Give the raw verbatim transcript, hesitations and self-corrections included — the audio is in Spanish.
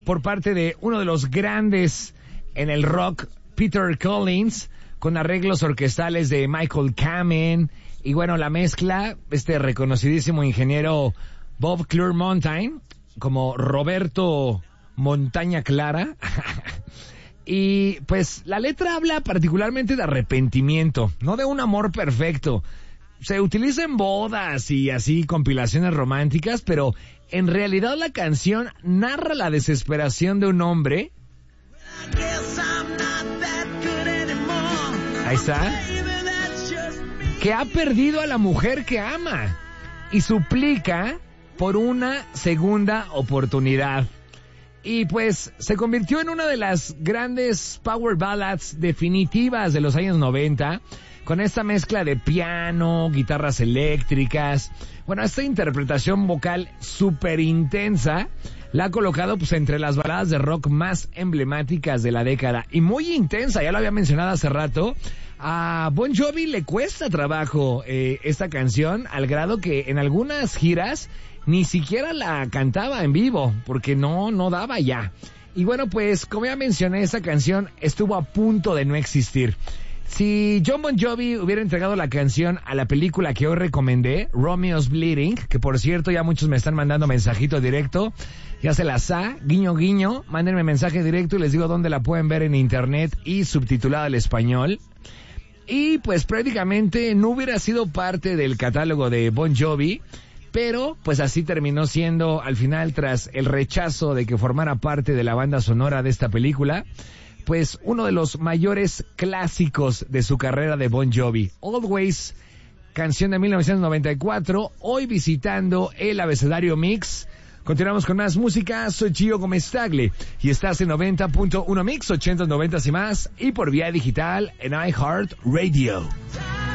por parte de uno de los grandes en el rock, Peter Collins, con arreglos orquestales de Michael Kamen, y bueno, la mezcla, este reconocidísimo ingeniero Bob Clearmountain, como Roberto Montaña Clara. Y pues la letra habla particularmente de arrepentimiento, no de un amor perfecto. Se utiliza en bodas y así compilaciones románticas, pero en realidad la canción narra la desesperación de un hombre. Ahí está. Que ha perdido a la mujer que ama y suplica por una segunda oportunidad. Y pues se convirtió en una de las grandes power ballads definitivas de los años noventa, con esta mezcla de piano, guitarras eléctricas. Bueno, esta interpretación vocal súper intensa la ha colocado pues entre las baladas de rock más emblemáticas de la década. Y muy intensa, ya lo había mencionado hace rato. A Bon Jovi le cuesta trabajo eh, esta canción, al grado que en algunas giras ni siquiera la cantaba en vivo, porque no, no daba ya. Y bueno, pues como ya mencioné, esa canción estuvo a punto de no existir. Si Jon Bon Jovi hubiera entregado la canción a la película que hoy recomendé, Romeo's Bleeding, que por cierto ya muchos me están mandando mensajito directo, ya se las ha, guiño guiño, mándenme mensaje directo y les digo dónde la pueden ver en internet y subtitulada al español. Y pues prácticamente no hubiera sido parte del catálogo de Bon Jovi, pero pues así terminó siendo al final, tras el rechazo de que formara parte de la banda sonora de esta película, pues uno de los mayores clásicos de su carrera de Bon Jovi. Always, canción de mil novecientos noventa y cuatro, hoy visitando el Abecedario Mix. Continuamos con más música, soy Gio Gómez Tagle y estás en noventa punto uno Mix, ochenta, noventa y más, y por vía digital en iHeartRadio.